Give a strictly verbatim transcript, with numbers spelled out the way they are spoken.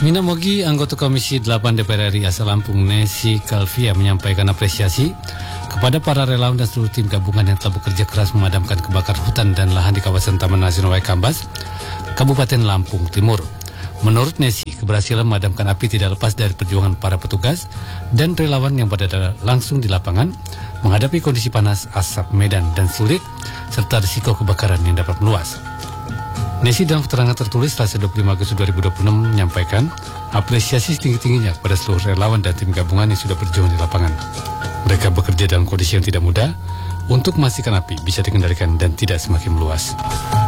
Mina Mogi, anggota Komisi delapan D P R R I asal Lampung, Nesi Kalvia, menyampaikan apresiasi kepada para relawan dan seluruh tim gabungan yang telah bekerja keras memadamkan kebakaran hutan dan lahan di kawasan Taman Nasional Waikambas, Kabupaten Lampung Timur. Menurut Nesi, keberhasilan memadamkan api tidak lepas dari perjuangan para petugas dan relawan yang berada langsung di lapangan menghadapi kondisi panas, asap, medan, dan sulit, serta risiko kebakaran yang dapat meluas. Nesi dalam keterangan tertulis Selasa dua puluh lima Agustus dua ribu dua puluh enam menyampaikan apresiasi setinggi-tingginya kepada seluruh relawan dan tim gabungan yang sudah berjuang di lapangan. Mereka bekerja dalam kondisi yang tidak mudah untuk memastikan api bisa dikendalikan dan tidak semakin meluas.